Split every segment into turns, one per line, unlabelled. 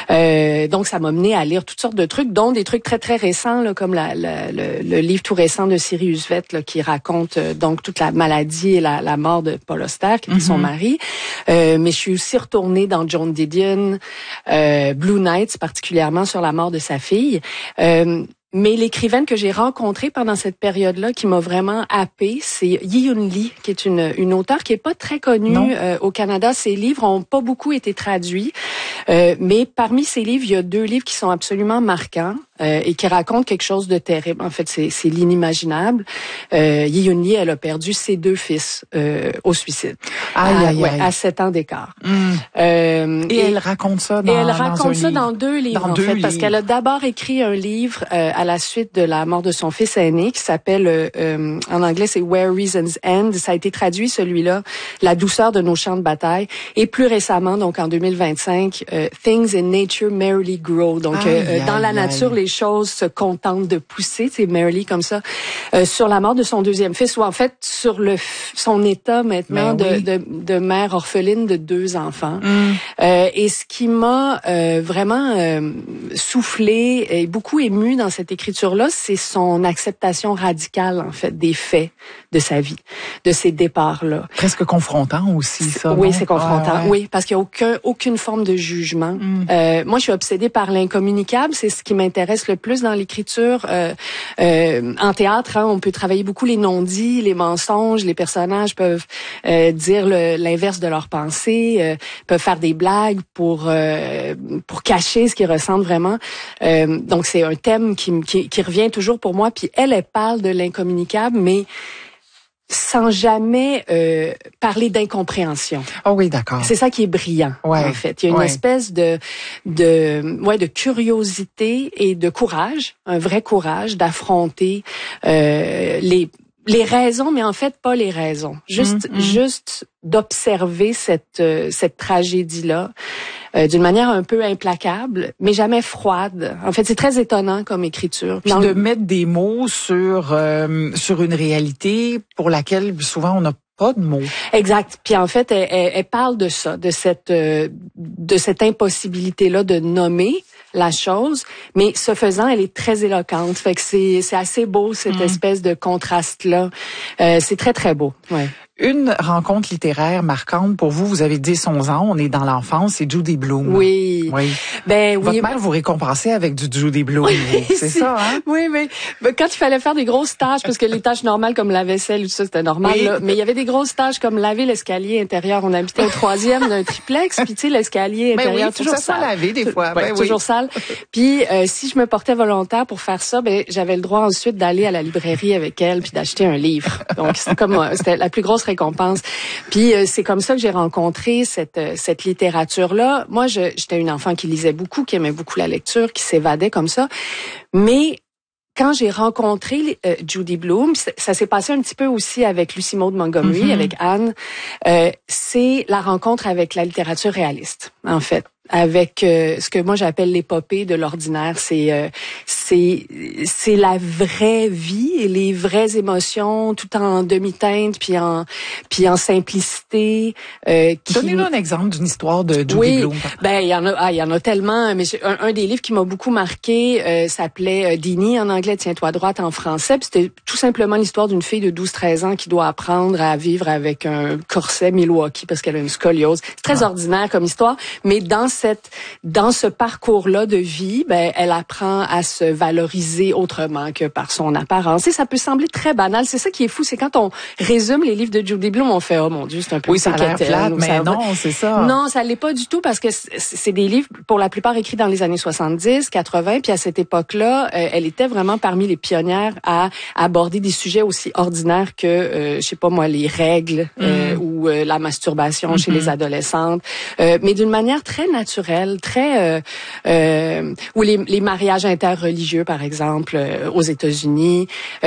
Donc, ça m'a mené à lire toutes sortes de trucs, dont des trucs très, très récents, là, comme le livre tout récent de Sirius Vett, là, qui raconte donc toute la maladie et la mort de Paul Auster, qui était son mari. Mais je suis aussi retournée dans Joan Didion, Blue Nights, particulièrement sur la mort de sa fille. Mais l'écrivaine que j'ai rencontrée pendant cette période-là, qui m'a vraiment happée, c'est Yi-Yun Lee, qui est une auteure qui est pas très connue au Canada. Ses livres ont pas beaucoup été traduits, mais parmi ses livres, il y a 2 livres qui sont absolument marquants et qui racontent quelque chose de terrible. En fait, c'est l'inimaginable. Yi-Yun Lee, elle a perdu ses 2 fils au suicide, à 7 ans d'écart.
Et elle raconte ça
dans 2 livres, parce qu'elle a d'abord écrit un livre à la suite de la mort de son fils aîné, qui s'appelle, en anglais, c'est Where Reasons End. Ça a été traduit, celui-là, La douceur de nos champs de bataille. Et plus récemment, donc en 2025, Things in Nature Merrily Grow. Donc, dans la nature, les choses se contentent de pousser. C'est merrily comme ça. Sur la mort de son 2e fils, ou en fait, sur son état maintenant de mère orpheline de 2 enfants. Et ce qui m'a vraiment soufflé et beaucoup ému dans cette écriture-là, c'est son acceptation radicale, en fait, des faits de sa vie, de ces départs-là.
Presque confrontant aussi, ça.
Oui, c'est confrontant. Oui, parce qu'il n'y a aucune forme de jugement. Moi, je suis obsédée par l'incommunicable. C'est ce qui m'intéresse le plus dans l'écriture. En théâtre, on peut travailler beaucoup les non-dits, les mensonges. Les personnages peuvent dire l'inverse de leurs pensées, peuvent faire des blagues pour cacher ce qu'ils ressentent vraiment. Donc, c'est un thème qui revient toujours pour moi. Puis elle parle de l'incommunicable, mais sans jamais parler d'incompréhension.
Oh oui, d'accord.
C'est ça qui est brillant, en fait. Il y a une espèce de curiosité et de courage, un vrai courage d'affronter les raisons, mais en fait pas les raisons. Juste d'observer cette tragédie-là d'une manière un peu implacable, mais jamais froide. En fait, c'est très étonnant comme écriture.
Puis de mettre des mots sur une réalité pour laquelle souvent on n'a pas de mots.
Exact. Puis en fait, elle parle de ça, de cette impossibilité-là de nommer la chose, mais ce faisant, elle est très éloquente. Fait que c'est assez beau, cette espèce de contraste-là. C'est très, très beau. Ouais.
Une rencontre littéraire marquante pour vous, vous avez 10-11 ans, on est dans l'enfance, c'est Judy Blume.
Oui.
Votre mère vous récompensait avec du Judy Blume, c'est ça, hein?
Oui, mais quand il fallait faire des grosses tâches, parce que les tâches normales comme la vaisselle ou tout ça, c'était normal, là, mais il y avait des grosses tâches comme laver l'escalier intérieur. On habitait au 3e d'un triplex, puis tu sais, l'escalier intérieur, toujours sale.
Ça soit lavé des fois.
Toujours sale. Puis si je me portais volontaire pour faire ça, j'avais le droit ensuite d'aller à la librairie avec elle puis d'acheter un livre. Donc c'était la plus grosse récompense. Puis c'est comme ça que j'ai rencontré cette littérature-là. Moi, j'étais une enfant qui lisait beaucoup, qui aimait beaucoup la lecture, qui s'évadait comme ça. Mais quand j'ai rencontré Judy Blume, ça s'est passé un petit peu aussi avec Lucy Maud Montgomery, avec Anne. C'est la rencontre avec la littérature réaliste, en fait. Avec ce que moi j'appelle l'épopée de l'ordinaire, c'est la vraie vie et les vraies émotions, tout en demi-teinte puis en simplicité.
Donnez-nous un exemple d'une histoire de Judy Blume.
Il y en a tellement. Mais un des livres qui m'a beaucoup marqué s'appelait Dini en anglais, Tiens-toi droite en français. Puis c'était tout simplement l'histoire d'une fille de 12-13 ans qui doit apprendre à vivre avec un corset Milwaukee parce qu'elle a une scoliose. C'est très ordinaire comme histoire, mais dans ce parcours-là de vie, elle apprend à se valoriser autrement que par son apparence. Et ça peut sembler très banal. C'est ça qui est fou, c'est quand on résume les livres de Judy Blume, on fait, oh mon Dieu, c'est un peu
ça a l'air plate, mais non, c'est ça.
Non, ça l'est pas du tout parce que c'est des livres, pour la plupart, écrits dans les années 70, 80, puis à cette époque-là, elle était vraiment parmi les pionnières à aborder des sujets aussi ordinaires que, je sais pas moi, les règles ou la masturbation chez les adolescentes, mais d'une manière très naturelle, très ou les mariages interreligieux par exemple aux États-Unis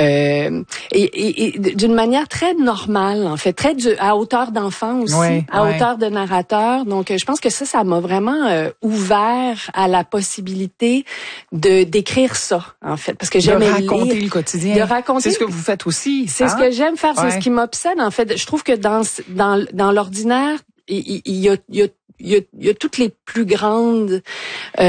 et d'une manière très normale en fait, très à hauteur d'enfant aussi, à hauteur de narrateur. Donc je pense que ça m'a vraiment ouvert à la possibilité d'écrire ça en fait, parce que j'aimais
raconter le quotidien.
De raconter.
C'est ce que vous faites aussi.
C'est ce que j'aime faire, c'est ce qui m'obsède en fait. Je trouve que dans l'ordinaire, il y a toutes les plus grandes